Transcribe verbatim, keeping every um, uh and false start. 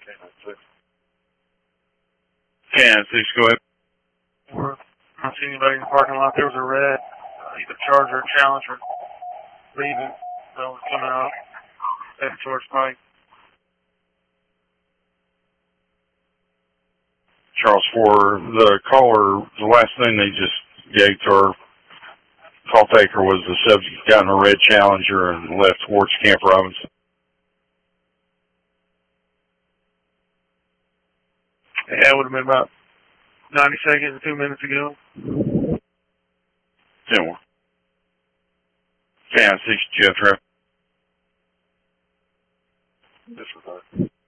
ten six, go ahead. We're not seeing anybody in the parking lot. There was a red, uh, either Charger or Challenger leaving. So we're coming out, heading towards Pike. Charles, for the caller, the last thing they just gave to our call taker was the subject got in a red Challenger and left towards Camp Robinson. Yeah, it would have been about ninety seconds, two minutes ago. ten one. ten six, Jeff Trap. Disregard.